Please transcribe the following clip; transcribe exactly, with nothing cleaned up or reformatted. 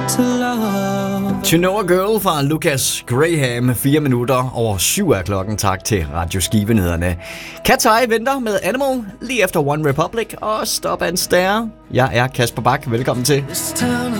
to love. To Know a Girl fra Lucas Graham. Fire minutter over syv er klokken. Tak til Radio Skive-nyhederne. Katai venter med Animal lige efter One Republic og Stop and Stare. Jeg er Kasper Bak. Velkommen til.